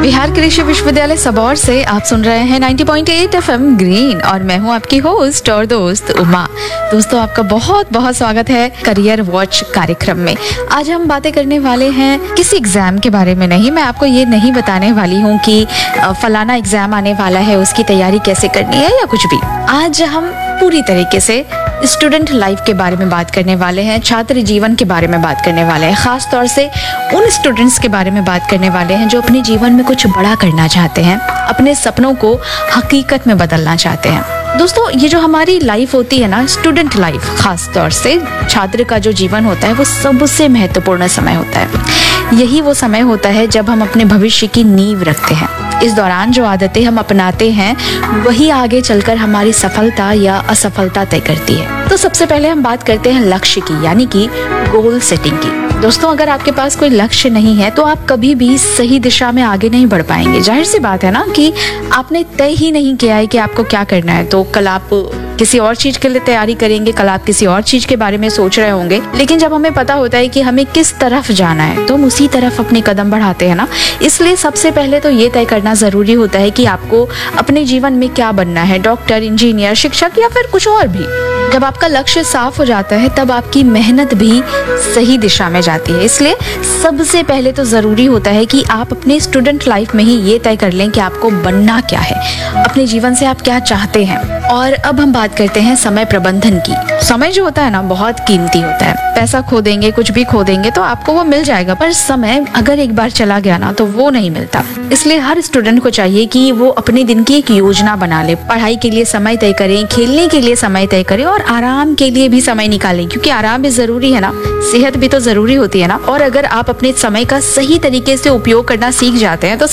बिहार कृषि विश्वविद्यालय सबौर से आप सुन रहे हैं 90.8 एफएम ग्रीन और मैं हूं आपकी होस्ट और दोस्त उमा। दोस्तों, आपका बहुत बहुत स्वागत है करियर वॉच कार्यक्रम में। आज हम बातें करने वाले हैं किसी एग्जाम के बारे में नहीं। मैं आपको ये नहीं बताने वाली हूँ कि फलाना एग्जाम आने वाला है, उसकी तैयारी कैसे करनी है या कुछ भी। आज हम पूरी तरीके से स्टूडेंट लाइफ के बारे में बात करने वाले हैं, छात्र जीवन के बारे में बात करने वाले हैं। खास तौर से उन स्टूडेंट्स के बारे में बात करने वाले हैं जो अपने जीवन में कुछ बड़ा करना चाहते हैं, अपने सपनों को हकीकत में बदलना चाहते हैं। दोस्तों, ये जो हमारी लाइफ होती है ना, स्टूडेंट लाइफ, खास तौर से छात्र का जो जीवन होता है वो सबसे महत्वपूर्ण समय होता है। यही वो समय होता है जब हम अपने भविष्य की नींव रखते हैं। इस दौरान जो आदतें हम अपनाते हैं वही आगे चलकर हमारी सफलता या असफलता तय करती है। तो सबसे पहले हम बात करते हैं लक्ष्य की, यानी कि गोल सेटिंग की। दोस्तों, अगर आपके पास कोई लक्ष्य नहीं है तो आप कभी भी सही दिशा में आगे नहीं बढ़ पाएंगे। जाहिर सी बात है ना कि आपने तय ही नहीं किया है कि आपको क्या करना है, तो कल आप किसी और चीज के लिए तैयारी करेंगे, कल आप किसी और चीज के बारे में सोच रहे होंगे। लेकिन जब हमें पता होता है कि हमें किस तरफ जाना है तो हम उसी तरफ अपने कदम बढ़ाते हैं ना। इसलिए सबसे पहले तो ये तय करना जरूरी होता है कि आपको अपने जीवन में क्या बनना है, डॉक्टर, इंजीनियर, शिक्षक या फिर कुछ और भी। जब आपका लक्ष्य साफ हो जाता है तब आपकी मेहनत भी सही दिशा में जाती है। इसलिए सबसे पहले तो जरूरी होता है कि आप अपने स्टूडेंट लाइफ में ही ये तय कर लें कि आपको बनना क्या है, अपने जीवन से आप क्या चाहते हैं। और अब हम बात करते हैं समय प्रबंधन की। समय जो होता है ना, बहुत कीमती होता है। पैसा खो देंगे, कुछ भी खो देंगे तो आपको वो मिल जाएगा, पर समय अगर एक बार चला गया ना तो वो नहीं मिलता। इसलिए हर स्टूडेंट को चाहिए कि वो अपने दिन की एक योजना बना ले। पढ़ाई के लिए समय तय करें, खेलने के लिए समय तय करें और आराम के लिए भी समय निकालें, क्योंकि आराम भी जरूरी है ना, सेहत भी तो जरूरी होती है ना। और अगर आप अपने समय का सही तरीके से उपयोग करना सीख जाते हैं तो